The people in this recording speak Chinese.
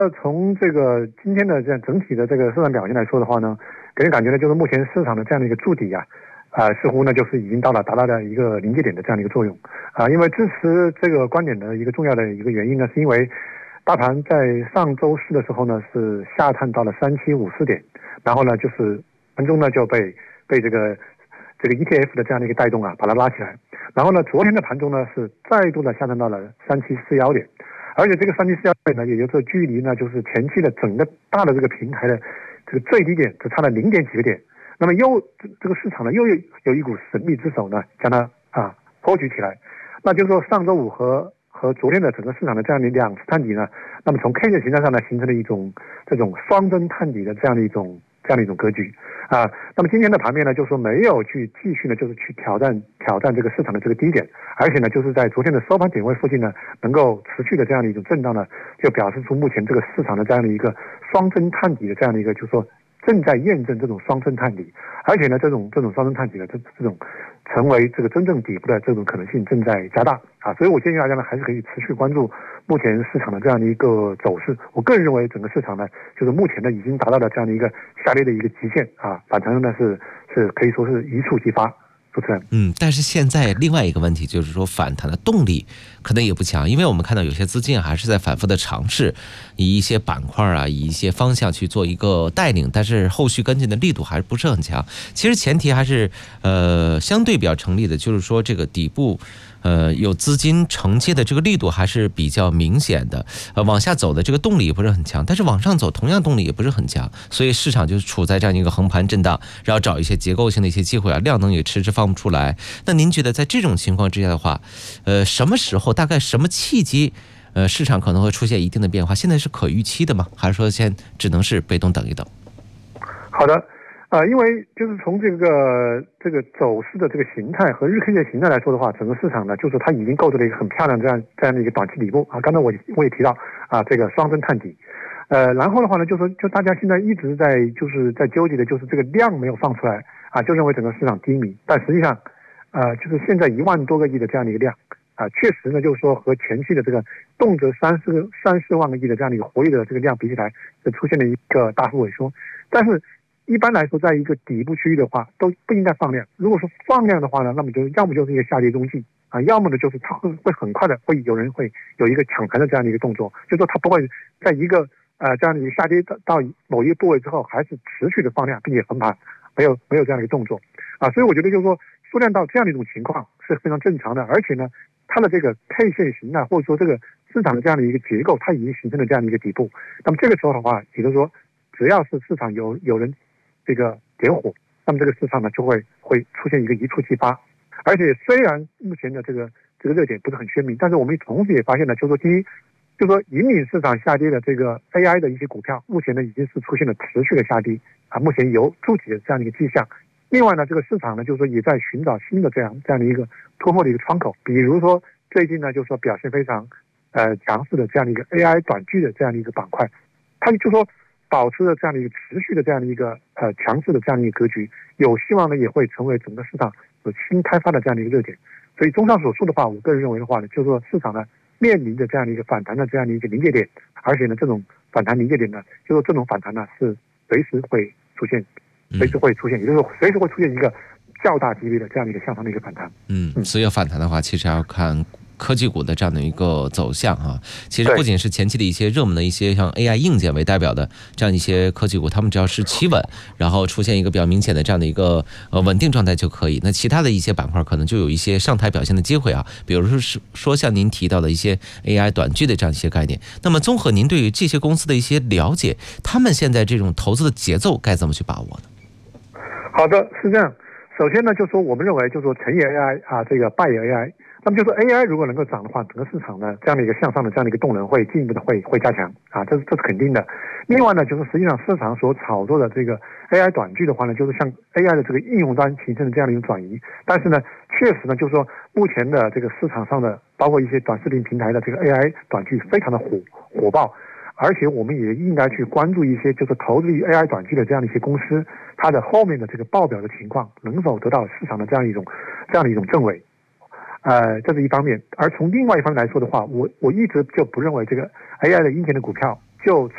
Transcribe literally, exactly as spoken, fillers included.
呃，从这个今天的这样整体的这个市场表现来说的话呢，给人感觉呢，就是目前市场的这样的一个筑底啊，啊、呃，似乎呢就是已经到了达到了一个临界点的这样的一个作用啊、呃。因为支持这个观点的一个重要的一个原因呢，是因为大盘在上周四的时候呢是下探到了三七五四点，然后呢就是盘中呢就被被这个这个 E T F 的这样的一个带动啊，把它拉起来。然后呢，昨天的盘中呢是再度的下探到了三七四幺点。而且这个三七四幺点呢，也就是距离呢，就是前期的整个大的这个平台的这个最低点只差了零点几个点。那么又这这个市场呢，又有有一股神秘之手呢，将它啊托举起来。那就是说，上周五和和昨天的整个市场的这样的两次探底呢，那么从 K 线形态上呢，形成了一种这种双针探底的这样的一种这样的一种格局啊。那么今天的盘面呢，就是说没有去继续呢，就是去挑战挑战这个市场的这个低点，而且呢，就是在昨天的收盘点位附近呢，能够持续的这样的一种震荡呢，就表示出目前这个市场的这样的一个双针探底的这样的一个，就是说正在验证这种双针探底，而且呢，这种这种双针探底的这这种成为这个真正底部的这种可能性正在加大啊。所以我建议大家呢，还是可以持续关注目前市场的这样的一个走势。我个人认为，整个市场呢，就是目前呢已经达到了这样的一个下跌的一个极限啊，反弹呢是是可以说是一触即发。主持人， 嗯，但是现在另外一个问题就是说，反弹的动力可能也不强，因为我们看到有些资金还是在反复的尝试，以一些板块啊，以一些方向去做一个带领，但是后续跟进的力度还是不是很强。其实前提还是呃相对比较成立的，就是说这个底部。呃，有资金承接的这个力度还是比较明显的，呃，往下走的这个动力也不是很强，但是往上走同样动力也不是很强，所以市场就是处在这样一个横盘震荡，然后找一些结构性的一些机会啊，量能也迟迟放不出来。那您觉得在这种情况之下的话，呃，什么时候大概什么契机，呃，市场可能会出现一定的变化？现在是可预期的吗？还是说先只能是被动等一等？ 好的。呃，因为就是从这个这个走势的这个形态和日 K 线形态来说的话，整个市场呢，就是它已经构筑了一个很漂亮这样这样的一个短期底部啊。刚才我我也提到啊，这个双针探底，呃，然后的话呢，就是说就大家现在一直在就是在纠结的就是这个量没有放出来啊，就认为整个市场低迷，但实际上，呃，就是现在一万多个亿的这样的一个量啊，确实呢，就是说和前期的这个动辄三四个三四万个亿的这样的一个活跃的这个量比起来，就出现了一个大幅萎缩，但是。一般来说，在一个底部区域的话，都不应该放量。如果说放量的话呢，那么就要么就是一个下跌中性啊，要么呢就是它会会很快的会有人会有一个抢盘的这样的一个动作，就是说它不会在一个呃这样的一个下跌到某一个部位之后，还是持续的放量，并且横盘，没有没有这样的一个动作啊。所以我觉得就是说，缩量到这样的一种情况是非常正常的，而且呢，它的这个 K 线形态或者说这个市场的这样的一个结构，它已经形成了这样的一个底部。那么这个时候的话，也就是说，只要是市场有有人这个点火，那么这个市场呢就会会出现一个一触即发，而且虽然目前的这个这个热点不是很鲜明，但是我们同时也发现了，就是说第一，就是说引领市场下跌的这个 A I 的一些股票，目前呢已经是出现了持续的下跌啊，目前有筑底的这样的一个迹象。另外呢，这个市场呢就是说也在寻找新的这样这样的一个突破的一个窗口，比如说最近呢就是说表现非常呃强势的这样的一个 A I 短剧的这样的一个板块，它就说。保持着这样的一个持续的这样的一个呃强势的这样的一个格局，有希望呢也会成为整个市场有新开发的这样的一个热点。所以综上所述的话，我个人认为的话呢，就是说市场呢面临着这样的一个反弹的这样的一个临界点，而且呢这种反弹临界点呢，就是说这种反弹呢是随时会出现，随时会出现，也就是说随时会出现一个较大级别的这样的一个向上的一个反弹。 嗯，所以要反弹的话，其实要看科技股的这样的一个走向啊，其实不仅是前期的一些热门的一些像 A I 硬件为代表的这样一些科技股，他们只要是企稳，然后出现一个比较明显的这样的一个呃稳定状态就可以。那其他的一些板块可能就有一些上台表现的机会啊，比如说是说像您提到的一些 A I 短剧的这样一些概念。那么综合您对于这些公司的一些了解，他们现在这种投资的节奏该怎么去把握呢？ 好的，是这样。首先呢，就说我们认为，就说成也 A I 啊，这个败也 A I。那么就说 A I 如果能够涨的话，整个市场呢这样的一个向上的这样的一个动能会进一步的会会加强啊，这是这是肯定的。另外呢，就是实际上市场所炒作的这个 A I 短剧的话呢，就是向 A I 的这个应用端形成的这样的一种转移。但是呢，确实呢，就是说目前的这个市场上的，包括一些短视频平台的这个 A I 短剧非常的火火爆。而且我们也应该去关注一些就是投资于 A I 短剧的这样的一些公司，它的后面的这个报表的情况能否得到市场的这样一种这样的一种证伪，呃，这是一方面。而从另外一方面来说的话，我我一直就不认为这个 A I 的硬件的股票就